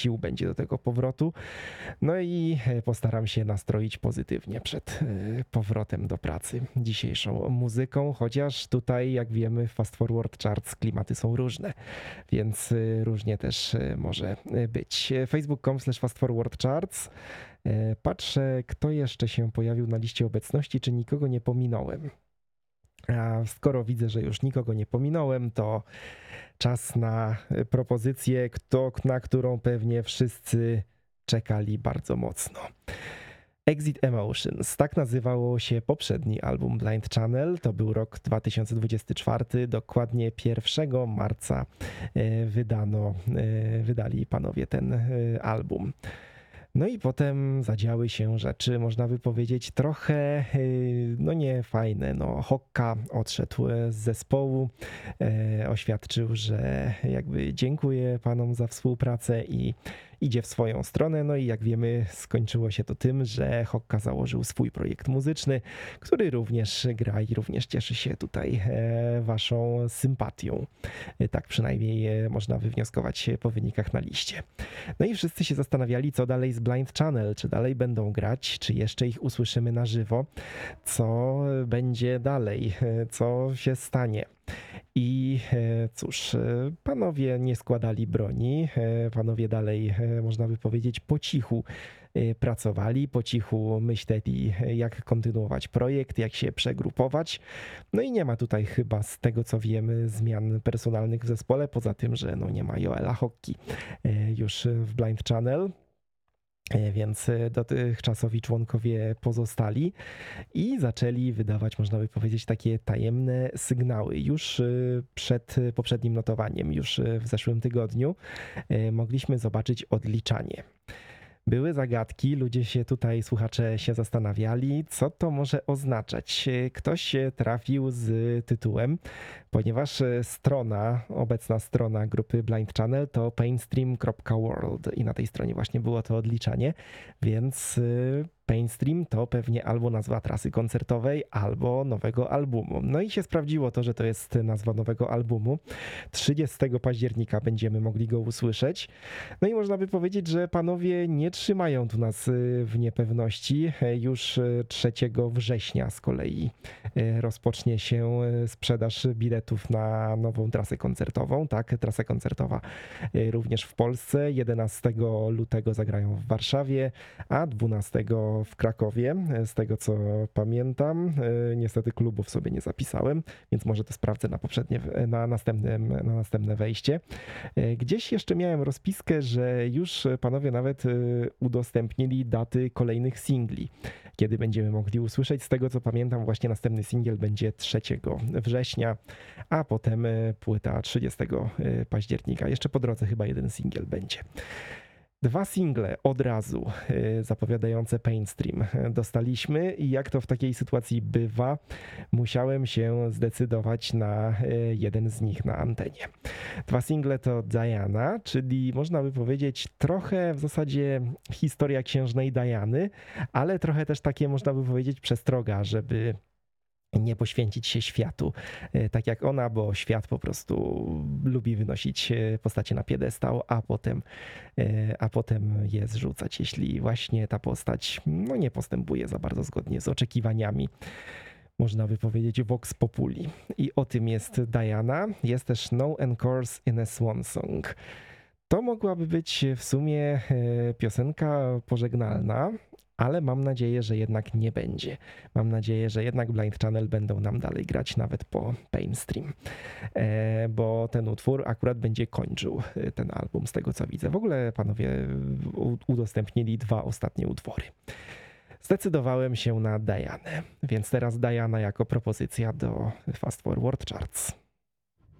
sił będzie do tego powrotu. No i postaram się nastroić pozytywnie przed powrotem do pracy dzisiejszą muzyką, chociaż tutaj, jak wiemy, w Fast Forward Charts klimaty są różne, więc różnie też może być. Facebook.com/fastforwardcharts. Patrzę, kto jeszcze się pojawił na liście obecności, czy nikogo nie pominąłem. A skoro widzę, że już nikogo nie pominąłem, to czas na propozycję, na którą pewnie wszyscy czekali bardzo mocno. Exit Emotions, tak nazywało się poprzedni album Blind Channel, to był rok 2024, dokładnie 1 marca wydali panowie ten album. No i potem zadziały się rzeczy, można by powiedzieć, trochę niefajne. Hokka odszedł z zespołu, oświadczył, że jakby dziękuję panom za współpracę i idzie w swoją stronę. No i jak wiemy, skończyło się to tym, że Hokka założył swój projekt muzyczny, który również gra i również cieszy się tutaj waszą sympatią. Tak przynajmniej można wywnioskować po wynikach na liście. No i wszyscy się zastanawiali, co dalej z Blind Channel, czy dalej będą grać, czy jeszcze ich usłyszymy na żywo, co będzie dalej, co się stanie. I cóż, panowie nie składali broni, panowie dalej, można by powiedzieć, po cichu pracowali, po cichu myśleli, jak kontynuować projekt, jak się przegrupować. No i nie ma tutaj chyba, z tego co wiemy, zmian personalnych w zespole, poza tym, że nie ma Joela Hokki już w Blind Channel. Więc dotychczasowi członkowie pozostali i zaczęli wydawać, można by powiedzieć, takie tajemne sygnały. Już przed poprzednim notowaniem, już w zeszłym tygodniu mogliśmy zobaczyć odliczanie. Były zagadki, słuchacze się zastanawiali, co to może oznaczać. Ktoś trafił z tytułem, ponieważ obecna strona grupy Blind Channel to painstream.world i na tej stronie właśnie było to odliczanie, więc Painstream to pewnie albo nazwa trasy koncertowej, albo nowego albumu. No i się sprawdziło to, że to jest nazwa nowego albumu. 30 października będziemy mogli go usłyszeć. No i można by powiedzieć, że panowie nie trzymają tu nas w niepewności. Już 3 września z kolei rozpocznie się sprzedaż biletów na nową trasę koncertową. Tak, trasa koncertowa również w Polsce. 11 lutego zagrają w Warszawie, a 12 w Krakowie, z tego co pamiętam. Niestety klubów sobie nie zapisałem, więc może to sprawdzę na następne wejście. Gdzieś jeszcze miałem rozpiskę, że już panowie nawet udostępnili daty kolejnych singli, kiedy będziemy mogli usłyszeć. Z tego co pamiętam, właśnie następny singiel będzie 3 września, a potem płyta 30 października. Jeszcze po drodze chyba jeden singiel będzie. 2 single od razu zapowiadające Painstream dostaliśmy i jak to w takiej sytuacji bywa, musiałem się zdecydować na jeden z nich na antenie. 2 single to Diana, czyli można by powiedzieć trochę w zasadzie historia księżnej Diany, ale trochę też takie, można by powiedzieć, przestroga, żeby nie poświęcić się światu tak jak ona, bo świat po prostu lubi wynosić postacie na piedestał, a potem je zrzucać, jeśli właśnie ta postać nie postępuje za bardzo zgodnie z oczekiwaniami, można by powiedzieć, vox populi. I o tym jest Diana. Jest też No Encores in a Swan Song. To mogłaby być w sumie piosenka pożegnalna, ale mam nadzieję, że jednak nie będzie. Mam nadzieję, że jednak Blind Channel będą nam dalej grać nawet po Painstream, bo ten utwór akurat będzie kończył ten album, z tego co widzę. W ogóle panowie udostępnili 2 ostatnie utwory. Zdecydowałem się na Dianę, więc teraz Diana jako propozycja do Fast Forward Charts.